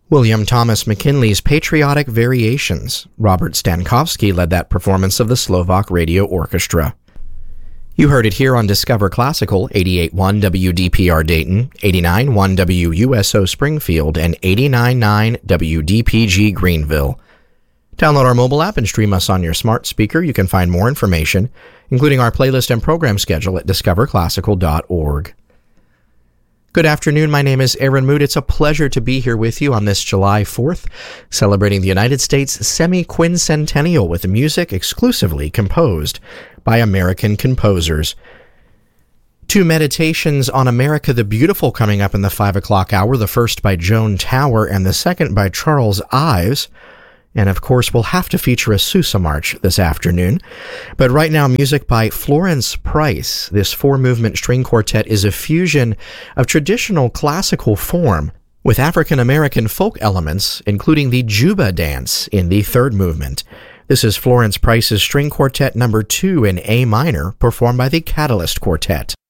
William Thomas McKinley's Patriotic Variations. Robert Stankowski led that performance of the Slovak Radio Orchestra. You heard it here on Discover Classical, 88.1 WDPR Dayton, 89.1 WUSO Springfield, and 89.9 WDPG Greenville. Download our mobile app and stream us on your smart speaker. You can find more information, including our playlist and program schedule, at discoverclassical.org. Good afternoon. My name is Aaron Mood. It's a pleasure to be here with you on this July 4th, celebrating the United States semi-quincentennial with music exclusively composed by American composers. Two meditations on America the Beautiful coming up in the 5 o'clock hour, the first by Joan Tower and the second by Charles Ives. And of course, we'll have to feature a Sousa March this afternoon. But right now, music by Florence Price. This four-movement string quartet is a fusion of traditional classical form with African-American folk elements, including the Juba dance in the third movement. This is Florence Price's String Quartet No. 2 in A minor, performed by the Catalyst Quartet.